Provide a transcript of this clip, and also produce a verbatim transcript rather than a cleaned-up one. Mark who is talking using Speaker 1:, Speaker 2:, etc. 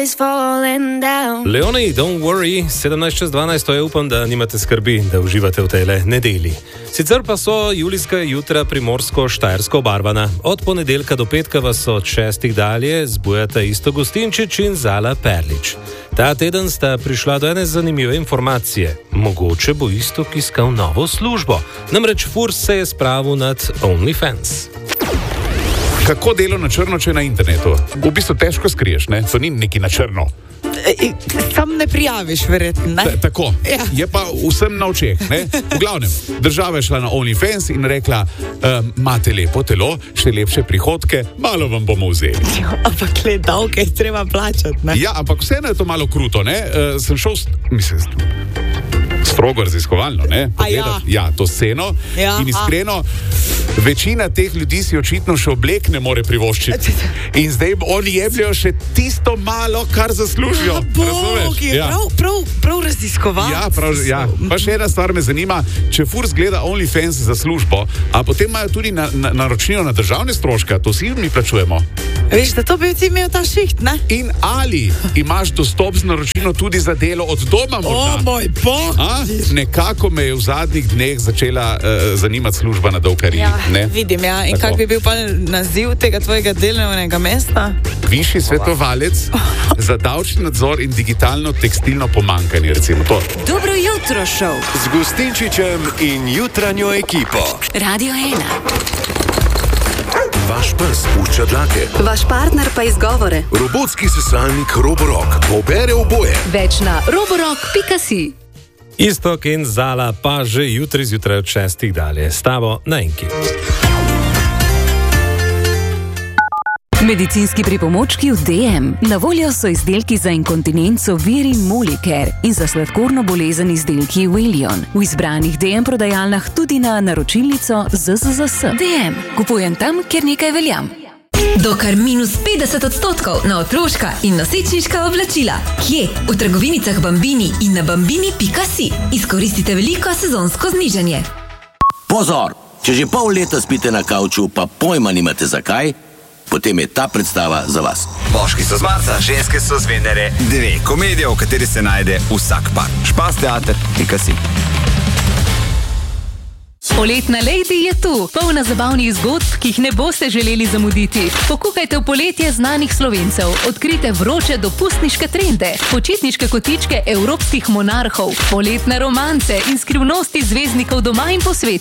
Speaker 1: is falling down.
Speaker 2: Leoni, don't worry, sedemnajst čez dvanajst, to je, upam, da nimate skrbi, da uživate v tejle nedeli. Sicer pa so julijska jutra primorsko-štajersko obarvana. Od ponedeljka do petka vas od šestih dalje zbujata Isto Gostinčič in Zala Perlič. Ta teden sta prišla do ene zanimive informacije. Mogoče bo Iztok iskal novo službo. Namreč Furs se je spravil nad OnlyFans.
Speaker 3: Kako delo na črno, če je na internetu? V bistvu težko skriješ, ne? To ni neki na črno.
Speaker 4: Sam ne prijaviš, verjetno, ne?
Speaker 3: T- tako, ja. Je pa vsem na očeh, ne? V glavnem, država je šla na OnlyFans in rekla, imate um, lepo telo, še lepše prihodke, malo vam bomo vzeli.
Speaker 4: Ja, ampak le davke je treba plačati, ne?
Speaker 3: Ja, ampak vseeno je to malo kruto, ne? Uh, sem šel, mislim, strogo raziskovalno, ne? Pogledati, ja. ja, to sceno ja, in iskreno, a. večina teh ljudi si očitno še oblek ne more privoščiti. In zdaj oni jebljajo še tisto malo, kar zaslužijo.
Speaker 4: Bog, je ja. prav, prav, prav raziskovalno.
Speaker 3: Ja, prav, ja. Pa še ena stvar me zanima, če Furs gleda OnlyFans za službo, a potem imajo tudi na, na, naročnino na državne stroške, to si mi plačujemo.
Speaker 4: Veš, da to bi ti imel ta šiht, ne?
Speaker 3: In ali imaš dostop z naročnino tudi za delo od doma morda?
Speaker 4: O moj bog!
Speaker 3: A? Nekako me je v zadnjih dneh začela uh, zanimati služba na Davkariji.
Speaker 4: Ja, ne? Vidim, ja. In kak bi bil pa naziv tega tvojega delovnega mesta?
Speaker 3: Višji svetovalec za davčni nadzor in digitalno tekstilno pomanjkanje, recimo to.
Speaker 5: Dobro jutro, šov.
Speaker 6: Z Gostinčičem in jutranjo ekipo.
Speaker 5: Radio ena.
Speaker 6: Vaš pes pušča dlake.
Speaker 5: Vaš partner pa izgovore.
Speaker 6: Robotski sesalnik Roborock pobere oboje.
Speaker 5: Več na roborock pika si.
Speaker 2: Iztok in Zala pa že jutri zjutraj od šestih dalje. Stavo na enki.
Speaker 7: Medicinski pripomočki v D M. Na voljo so izdelki za inkontinenco Vir in Molicare in za sladkorno bolezen izdelki Willion. V izbranih D M prodajalnah tudi na naročilnico Z Z Z S. D M. Kupujem tam, kjer nekaj veljam.
Speaker 8: Do kar minus petdeset odstotkov na otroška in nosečniška oblačila. Kje? V trgovinicah Bambini in na bambini pika si. Izkoristite veliko sezonsko znižanje.
Speaker 9: Pozor! Če že pol leta spite na kavču, pa pojma nimate zakaj, potem je ta predstava za vas.
Speaker 10: Moški so z Marsa, ženske so z Venere. Dve komedije, v kateri se najde vsak par. Špas teater, pika si.
Speaker 11: Poletna Lady je tu, polna zabavnih zgodb, ki jih ne boste želeli zamuditi. Pokukajte v poletje znanih Slovencev, odkrite vroče dopustniške trende, počitniške kotičke evropskih monarhov, poletne romance in skrivnosti zvezdnikov doma in po svetu.